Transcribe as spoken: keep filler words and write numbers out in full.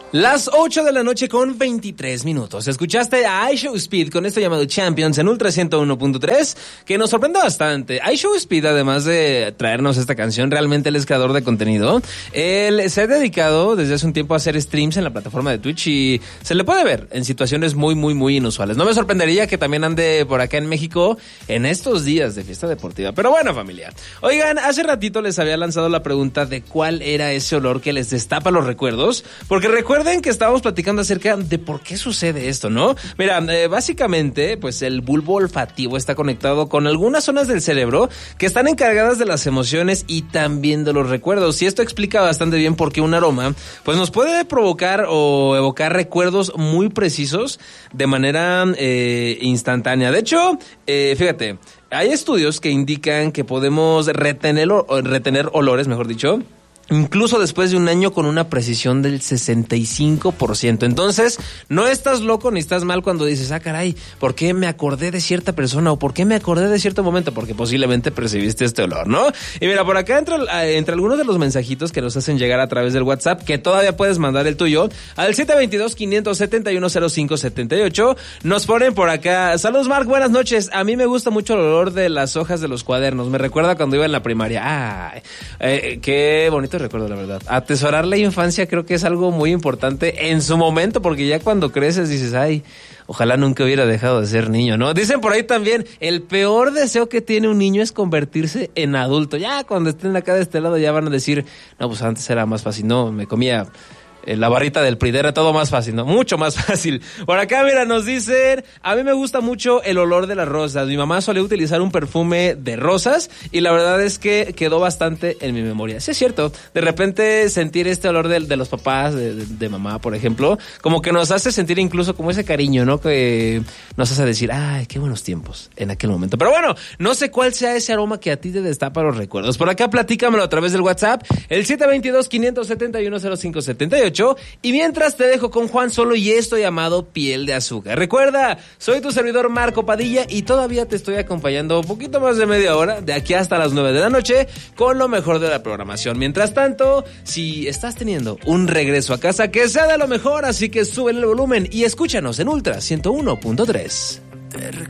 Las ocho de la noche con veintitrés minutos. Escuchaste a iShowSpeed con esto llamado Champions en Ultra ciento uno punto tres, que nos sorprende bastante. iShowSpeed, además de traernos esta canción, realmente él es creador de contenido. Él se ha dedicado desde hace un tiempo a hacer streams en la plataforma de Twitch y se le puede ver en situaciones muy, muy, muy inusuales. No me sorprendería que también ande por acá en México en estos días de fiesta deportiva. Pero bueno, familia. Oigan, hace ratito les había lanzado la pregunta de cuál era ese olor que les destapa los recuerdos, porque recuerden Recuerden que estábamos platicando acerca de por qué sucede esto, ¿no? Mira, eh, básicamente, pues el bulbo olfativo está conectado con algunas zonas del cerebro que están encargadas de las emociones y también de los recuerdos. Y esto explica bastante bien por qué un aroma, pues nos puede provocar o evocar recuerdos muy precisos de manera eh, instantánea. De hecho, eh, fíjate, hay estudios que indican que podemos retener, retener olores, mejor dicho, incluso después de un año con una precisión del sesenta y cinco por ciento. Entonces, no estás loco ni estás mal cuando dices, ah, caray, ¿por qué me acordé de cierta persona o por qué me acordé de cierto momento? Porque posiblemente percibiste este olor, ¿no? Y mira, por acá entre, entre algunos de los mensajitos que nos hacen llegar a través del WhatsApp, que todavía puedes mandar el tuyo, al siete dos dos, cinco siete uno, cero cinco siete ocho, nos ponen por acá, saludos Marc, buenas noches, a mí me gusta mucho el olor de las hojas de los cuadernos, me recuerda cuando iba en la primaria. Ay, eh, qué bonito recuerdo, la verdad. Atesorar la infancia creo que es algo muy importante en su momento, porque ya cuando creces dices, ay, ojalá nunca hubiera dejado de ser niño, ¿no? Dicen por ahí también, el peor deseo que tiene un niño es convertirse en adulto. Ya cuando estén acá de este lado ya van a decir, no, pues antes era más fácil, no, me comía la barrita del P R I D, era todo más fácil, ¿no? Mucho más fácil. Por acá, mira, nos dicen, a mí me gusta mucho el olor de las rosas. Mi mamá solía utilizar un perfume de rosas y la verdad es que quedó bastante en mi memoria. Sí, es cierto. De repente sentir este olor de, de los papás, de, de, de mamá, por ejemplo, como que nos hace sentir incluso como ese cariño, ¿no? Que nos hace decir, ay, qué buenos tiempos en aquel momento. Pero bueno, no sé cuál sea ese aroma que a ti te destapa los recuerdos. Por acá, platícamelo a través del WhatsApp, el siete dos dos, cinco siete uno, cero cinco siete ocho. Y mientras te dejo con Juan Solo y esto llamado Piel de Azúcar. Recuerda, soy tu servidor Marco Padilla y todavía te estoy acompañando un poquito más de media hora, de aquí hasta las nueve de la noche, con lo mejor de la programación. Mientras tanto, si estás teniendo un regreso a casa, que sea de lo mejor, así que sube el volumen y escúchanos en Ultra ciento uno punto tres.